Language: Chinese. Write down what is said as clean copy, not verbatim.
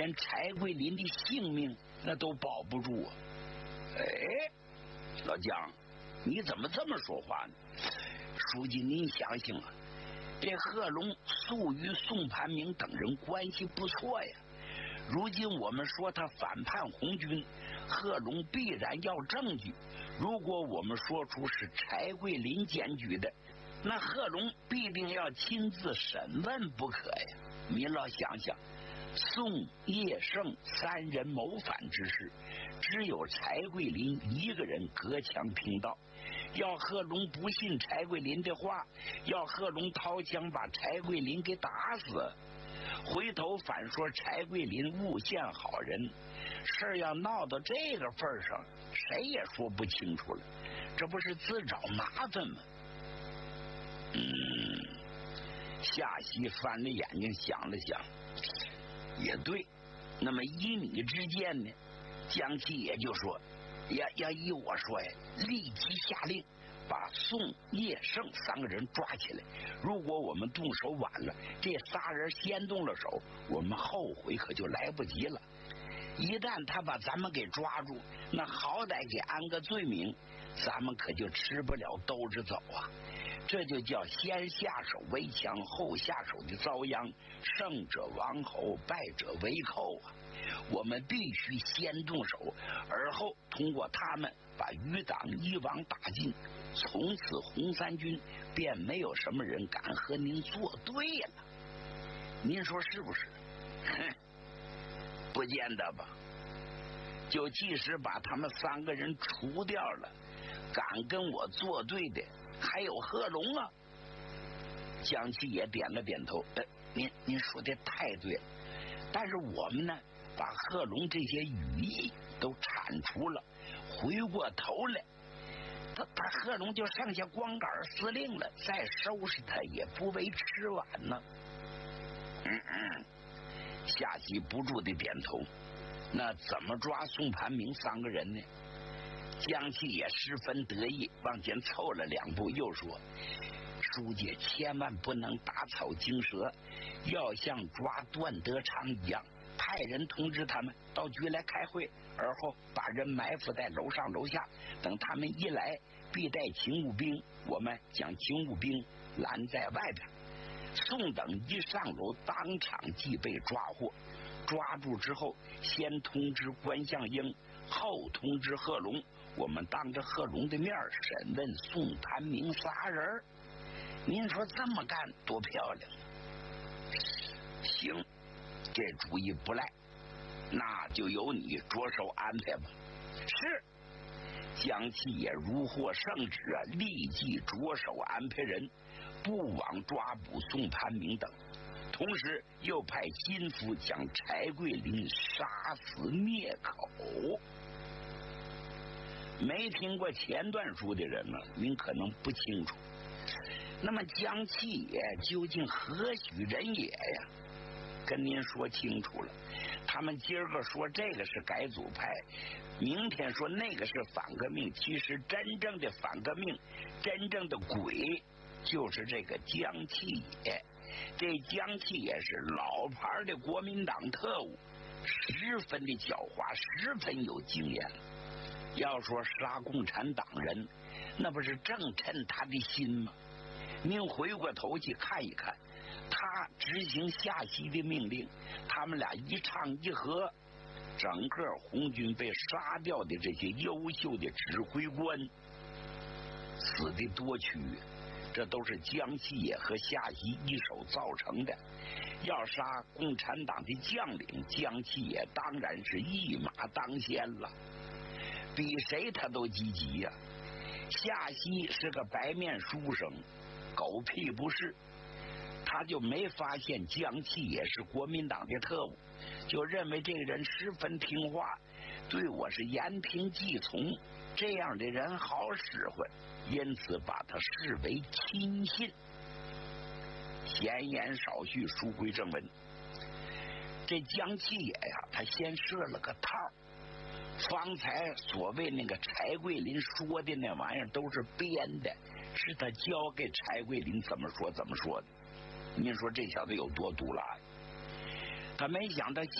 连柴桂林的性命那都保不住啊！哎，老姜，你怎么这么说话呢？书记，您想想啊，这贺龙素与宋盘明等人关系不错呀。如今我们说他反叛红军，贺龙必然要证据。如果我们说出是柴桂林检举的，那贺龙必定要亲自审问不可呀。您老想想，宋、叶盛三人谋反之事，只有柴桂林一个人隔墙听到。要贺龙不信柴桂林的话，要贺龙掏枪把柴桂林给打死，回头反说柴桂林诬陷好人，事儿要闹到这个份上，谁也说不清楚了，这不是自找麻烦吗？夏曦翻着眼睛想了想，也对。那么依你之见呢？江七也就说，要依我说呀，立即下令把宋、叶盛三个人抓起来。如果我们动手晚了，这仨人先动了手，我们后悔可就来不及了。一旦他把咱们给抓住，那好歹给安个罪名，咱们可就吃不了兜着走啊！这就叫先下手为强，后下手的遭殃，胜者王侯，败者为寇啊！我们必须先动手，而后通过他们把余党一网打尽，从此红三军便没有什么人敢和您作对了。您说是不是？不见得吧。就即使把他们三个人除掉了，敢跟我作对的还有贺龙啊。江七也点了点头，您说的太对了。但是我们呢，把贺龙这些羽翼都铲除了，回过头来，他贺龙就剩下光杆司令了，再收拾他也不为迟晚呢。夏曦不住的点头。那怎么抓宋盘明三个人呢？江七也十分得意，往前凑了两步，又说：书记千万不能打草惊蛇，要像抓段德昌一样，派人通知他们到局来开会，而后把人埋伏在楼上楼下，等他们一来，必带勤务兵，我们将勤务兵拦在外边。宋等一上楼，当场即被抓获。抓住之后，先通知关向英，后通知贺龙。我们当着贺龙的面审问宋盘明仨人。您说这么干多漂亮？行，这主意不赖，那就由你着手安排吧。是。江七也如获圣旨啊，立即着手安排人，不枉抓捕宋盘明等，同时又派心腹将柴桂林杀死灭口。没听过前段书的人呢，您可能不清楚。那么江七也究竟何许人也呀？跟您说清楚了，他们今儿个说这个是改组派，明天说那个是反革命，其实真正的反革命，真正的鬼就是这个江七野。这江七野是老牌的国民党特务，十分的狡猾，十分有经验。要说杀共产党人，那不是正趁他的心吗？您回过头去看一看，他执行夏曦的命令，他们俩一唱一和，整个红军被杀掉的这些优秀的指挥官死的多屈，这都是江七野和夏曦一手造成的。要杀共产党的将领，江七野当然是一马当先了，比谁他都积极呀。夏曦是个白面书生，狗屁不是，他就没发现江七也是国民党的特务，就认为这个人十分听话，对我是言听计从，这样的人好使唤，因此把他视为亲信。闲言少叙，书归正文。这江七野呀，他先设了个套，方才所谓那个柴桂林说的那玩意儿都是编的，是他教给柴桂林怎么说怎么说的。您说这小子有多毒辣？他没想到